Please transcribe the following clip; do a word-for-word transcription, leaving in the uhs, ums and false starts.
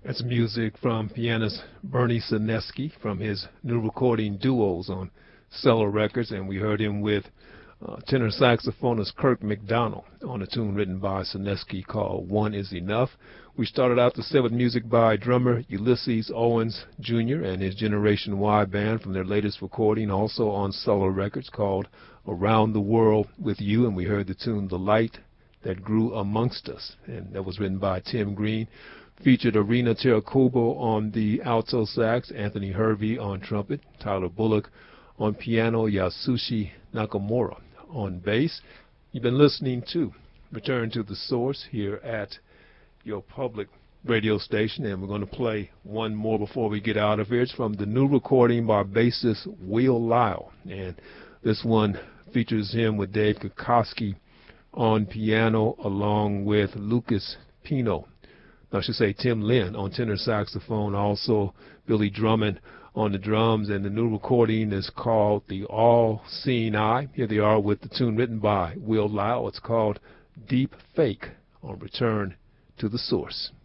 That's music from pianist Bernie Sineski from his new recording Duos on Cello Records, and we heard him with uh, tenor saxophonist Kirk McDonald on a tune written by Sineski called One Is Enough. We started out the set with music by drummer Ulysses Owens Junior and his Generation Y band from their latest recording, also on Cello Records, called Around the World with You, and we heard the tune The Light That Grew Amongst Us, and that was written by Tim Green. Featured Arena Terakubo on the alto sax, Anthony Hervey on trumpet, Tyler Bullock on piano, Yasushi Nakamura on bass. You've been listening to Return to the Source here at your public radio station, and we're going to play one more before we get out of here. It's from the new recording by bassist Will Lyle, and this one features him with Dave Kukoski on piano along with Lucas Pino. I should say Tim Lynn on tenor saxophone, also Billy Drummond on the drums, and the new recording is called The All-Seeing Eye. Here they are with the tune written by Will Lyle. It's called Deep Fake on Return to the Source.